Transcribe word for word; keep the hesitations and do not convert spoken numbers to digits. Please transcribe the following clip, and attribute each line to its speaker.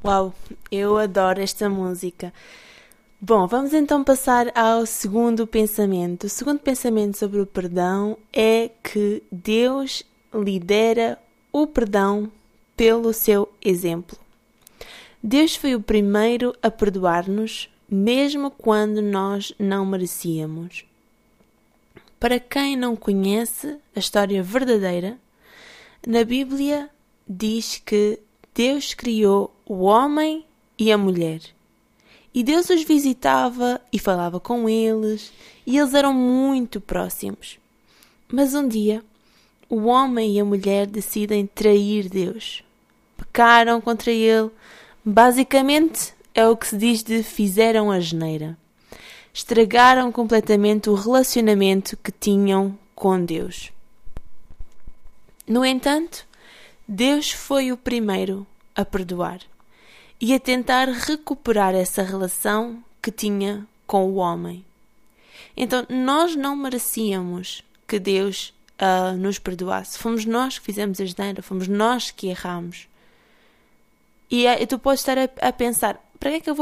Speaker 1: Uau, eu adoro esta música. Bom, vamos então passar ao segundo pensamento. O segundo pensamento sobre o perdão é que Deus lidera o perdão pelo seu exemplo. Deus foi o primeiro a perdoar-nos, mesmo quando nós não merecíamos. Para quem não conhece a história verdadeira, na Bíblia diz que Deus criou o homem e a mulher. E Deus os visitava e falava com eles, e eles eram muito próximos. Mas um dia, o homem e a mulher decidem trair Deus. Pecaram contra ele. Basicamente, é o que se diz de fizeram asneira. Estragaram completamente o relacionamento que tinham com Deus. No entanto, Deus foi o primeiro a perdoar e a tentar recuperar essa relação que tinha com o homem. Então, nós não merecíamos que Deus uh, nos perdoasse. Fomos nós que fizemos a asneira, fomos nós que erramos. E, uh, e tu podes estar a, a pensar, para que é que eu vou